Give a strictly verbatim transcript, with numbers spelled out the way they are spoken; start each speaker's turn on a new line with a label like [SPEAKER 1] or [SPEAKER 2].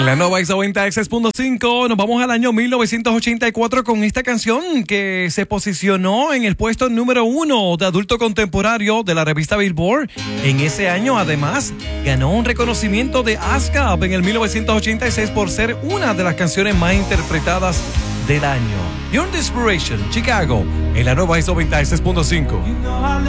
[SPEAKER 1] La nueva X noventa X punto cinco. Nos vamos al año mil novecientos ochenta y cuatro con esta canción que se posicionó en el puesto número uno de adulto contemporáneo de la revista Billboard. En ese año, además, ganó un reconocimiento de ASCAP en el mil novecientos ochenta y seis por ser una de las canciones más interpretadas del año. You're the Inspiration, Chicago, en la nueva X noventa X punto cinco.